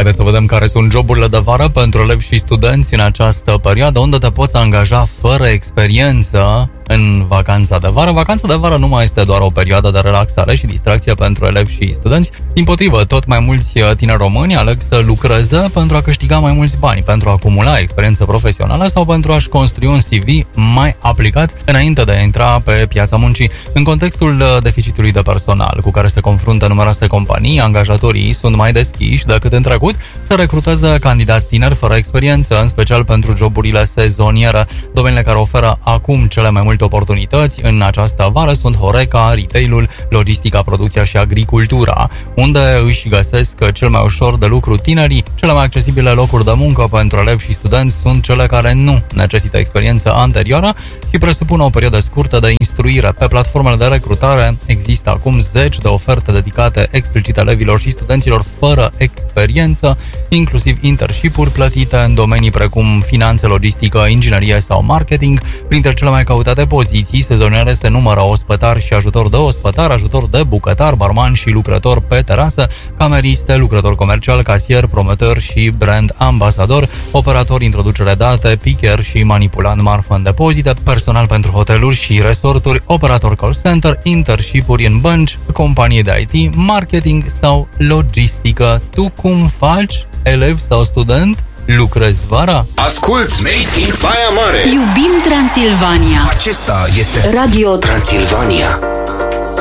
Haideți să vedem care sunt joburile de vară pentru elevi și studenți în această perioadă, unde te poți angaja fără experiență în vacanța de vară. Vacanța de vară nu mai este doar o perioadă de relaxare și distracție pentru elevi și studenți. Dimpotrivă, tot mai mulți tineri români aleg să lucreze pentru a câștiga mai mulți bani, pentru a acumula experiență profesională sau pentru a-și construi un CV mai aplicat înainte de a intra pe piața muncii. În contextul deficitului de personal cu care se confruntă numeroase companii, angajatorii sunt mai deschiși decât în trecut să recruteze candidați tineri fără experiență, în special pentru joburile sezoniere. Domeniile care oferă acum cele mai multe oportunități în această vară sunt Horeca, retail-ul, logistica, producția și agricultura, unde își găsesc cel mai ușor de lucru tinerii. Cele mai accesibile locuri de muncă pentru elevi și studenți sunt cele care nu necesită experiență anterioară și presupun o perioadă scurtă de instruire. Pe platformele de recrutare există acum zeci de oferte dedicate explicit elevilor și studenților fără experiență, inclusiv internship-uri plătite în domenii precum finanțe, logistică, inginerie sau marketing. Printre cele mai căutate poziții sezoniere se numără ospătar și ajutor de ospătar, ajutor de bucătar, barman și lucrător pe terasă, cameriste, lucrător comercial, casier, promotor și brand ambasador, operator introducere date, picker și manipulant marfă în depozite, personal pentru hoteluri și resorturi, operator call center, internship-uri în bănci, companie de IT, marketing sau logistică. Tu cum faci, elev sau student? Lucrezi vara? Asculți Made in Baia Mare. Iubim Transilvania. Acesta este Radio Transilvania.